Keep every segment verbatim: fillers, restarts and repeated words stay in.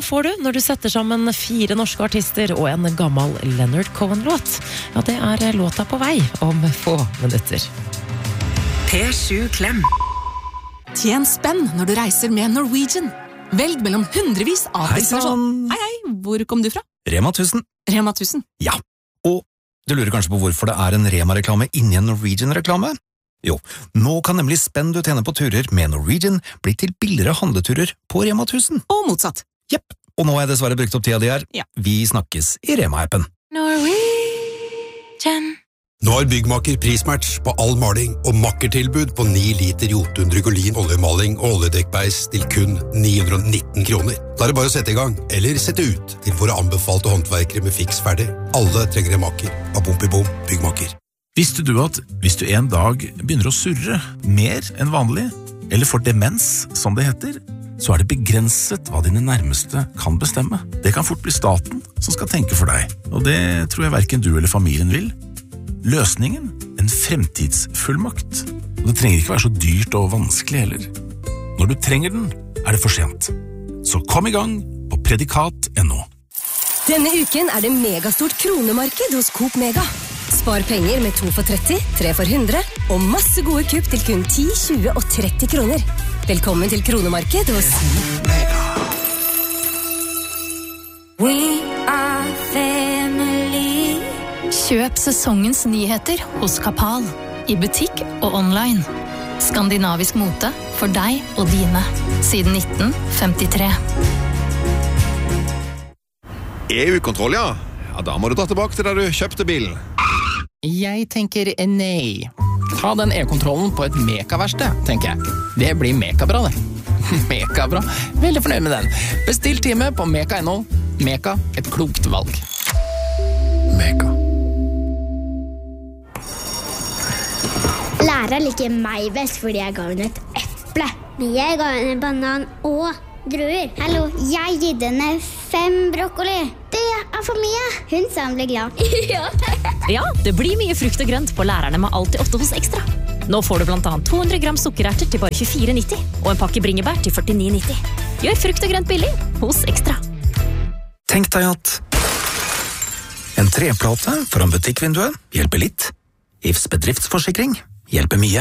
får du når du setter sammen fire norske artister og en gammel Leonard Cohen-låt. Ja, det er låta på vei om få minutter. P sju Klem. Tjen spenn når du reiser med Norwegian. Velg mellom hundrevis av Hei, destinasjoner. sann. Hei, hei, hvor kom du fra? Rema tusen. Rema tusen. Ja, og du lurer kanskje på hvorfor det er en Rema-reklame inni en Norwegian-reklame? Jo, nå kan nemlig spenn du tjener på turer med Norwegian bli til billigere handleturer på Rema tusen. Og motsatt. Jepp, og nå har jeg dessverre brukt opp tida di her. Ja. Vi snakkes i Rema-appen. Norwegian. Nå har Byggmaker prismatch på all maling og makkertilbud på ni liter Jotun Drygolin oljemaling og oljedekkbeis til kun ni hundre og nitten kroner. Da er det bare å sette i gang, eller sette ut til våre anbefalte håndverkere med fiks ferdig. Alle trenger en maker. Av bom i bom, Byggmaker. Visste du at hvis du en dag begynner å surre mer enn vanlig, eller får demens, som det heter, så er det begrenset hva dine nærmeste kan bestemme. Det kan fort bli staten som skal tenke for deg, og det tror jeg hverken du eller familien vil. Løsningen, en fremtidsfullmakt. Og det trenger ikke være så dyrt og vanskelig heller. Når du trenger den, er det for sent. Så kom i gang på predikat punktum no. Denne uken er det megastort kronemarked hos Coop Mega. Spar penger med to for tretti, tre for hundre, og masse gode kupp til kun ti, tjue og tretti kroner. Velkommen til kronemarked hos Coop Mega. We are family. Kjøp sesongens nyheter hos Kapal, i butikk og online. Skandinavisk mote for deg og dine, siden nitten femtitre. E U-kontroll, ja. Ja, da må du dra tilbake til der du kjøpte bilen. Jeg tenker nei. Ta den e-kontrollen på et Meka-verksted, tenker jeg. Det blir Meka-bra, det. Meka-bra. Veldig fornøyd med den. Bestill time på Meka punktum no. Meka, et klokt valg. Meka. Læreren liker meg best fordi jeg ga henne et eple. Men jeg ga henne en banan og druer. Hallo, jeg gitt henne fem brokkoli. Det er for mye. Hun sa hun ble glad. Ja. Ja, det blir mye frukt og grønt på lærerne med Alltid åtte hos Ekstra. Nå får du blant annet to hundre gram sukkererter til bare tjuefire nitti og en pakke bringebær til førtini nitti. Gjør frukt og grønt billig hos Ekstra. Tenk deg at en treplate foran butikkvinduet hjelper litt. I F S bedriftsforsikring hjelper mye.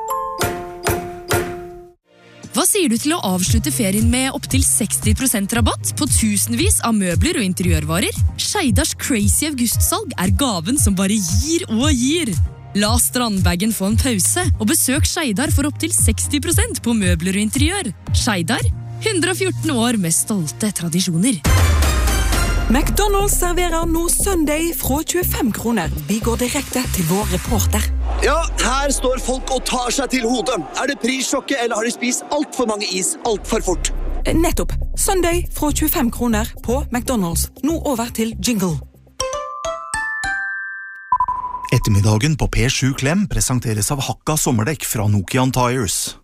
Hva sier du til å avslutte ferien med opp til seksti prosent rabatt på tusenvis av møbler og interiørvarer? Skeidars Crazy August-salg er gaven som bare gir og gir. La strandbagen få en pause, og besøk Skeidar for opp til seksti prosent på møbler og interiør. Skeidar, hundre og fjorten år med stolte tradisjoner. McDonald's serverer nå Sunday fra tjuefem kroner. Vi går direkte til vår reporter. Ja, her står folk og tar seg til hodet. Er det prissjokket, eller har de spist alt for mange is alt for fort? Nettopp. Sunday fra tjuefem kroner på McDonald's. Nå over til jingle. Ettermiddagen på P sju Klem presenteres av Hakka sommerdekk fra Nokian Tires.